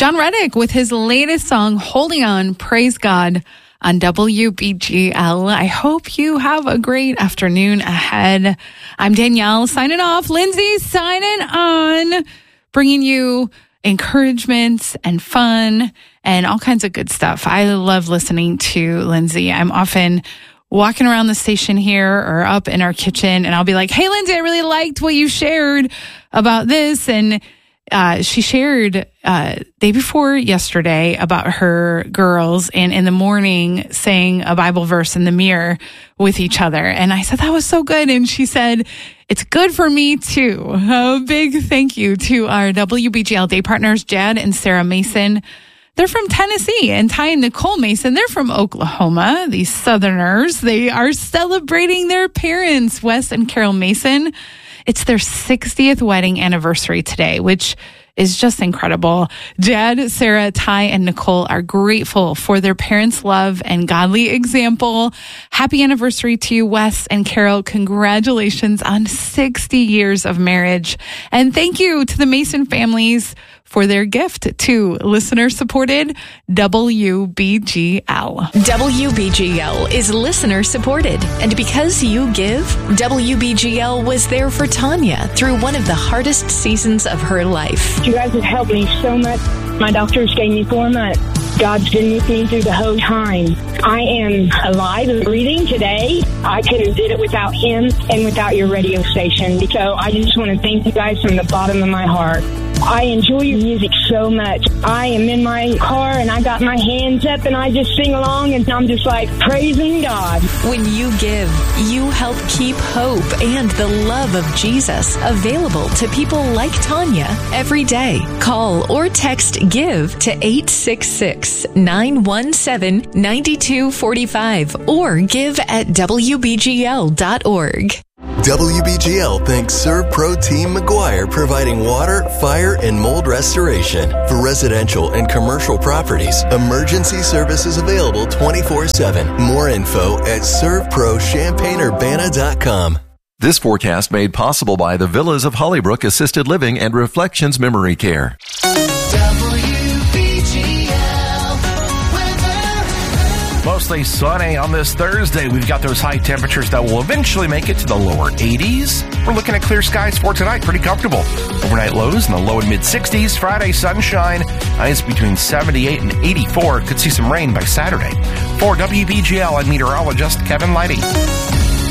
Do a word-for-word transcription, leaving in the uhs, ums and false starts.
John Reddick with his latest song, Holding On, Praise God, on W B G L. I hope you have a great afternoon ahead. I'm Danielle signing off. Lindsay signing on, bringing you encouragement and fun and all kinds of good stuff. I love listening to Lindsay. I'm often walking around the station here or up in our kitchen, and I'll be like, hey, Lindsay, I really liked what you shared about this. And uh, she shared uh, day before yesterday about her girls, and in the morning saying a Bible verse in the mirror with each other. And I said, that was so good. And she said, it's good for me too. A big thank you to our W B G L day partners, Jad and Sarah Mason. They're from Tennessee, and Ty and Nicole Mason, they're from Oklahoma. These Southerners, they are celebrating their parents, Wes and Carol Mason. It's their sixtieth wedding anniversary today, which is just incredible. Jed, Sarah, Ty, and Nicole are grateful for their parents' love and godly example. Happy anniversary to you, Wes and Carol. Congratulations on sixty years of marriage. And thank you to the Mason families for their gift to listener-supported W B G L. W B G L is listener-supported. And because you give, W B G L was there for Tanya through one of the hardest seasons of her life. You guys have helped me so much. My doctors gave me four months. God's been with me through the whole time. I am alive and breathing today. I couldn't have did it without him and without your radio station. So I just want to thank you guys from the bottom of my heart. I enjoy your music so much. I am in my car and I got my hands up and I just sing along and I'm just like praising God. When you give, you help keep hope and the love of Jesus available to people like Tanya every day. Call or text GIVE to eight six six, nine one seven, nine two four five or give at W B G L dot org. W B G L thanks ServPro Team McGuire, providing water, fire, and mold restoration. For residential and commercial properties, emergency services available twenty-four seven. More info at serv pro champaign urbana dot com. This forecast made possible by the Villas of Hollybrook Assisted Living and Reflections Memory Care. Mostly sunny on this Thursday. We've got those high temperatures that will eventually make it to the lower eighties. We're looking at clear skies for tonight. Pretty comfortable. Overnight lows in the low and mid sixties. Friday, sunshine. Highs between seventy-eight and eighty-four. Could see some rain by Saturday. For W B G L, I'm meteorologist Kevin Lighty.